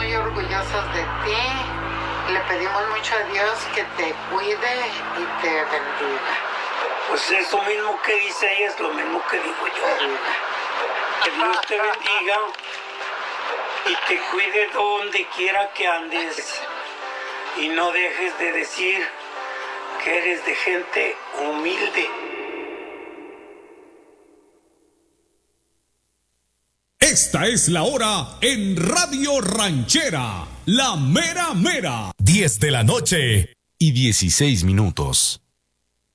muy orgullosos de ti. Le pedimos mucho a Dios que te cuide y te bendiga. Pues eso mismo que dice ella es lo mismo que digo yo. Que Dios te bendiga y te cuide donde quiera que andes. Y no dejes de decir que eres de gente humilde. Esta es la hora en Radio Ranchera, la mera mera. 10 de la noche y 16 minutos.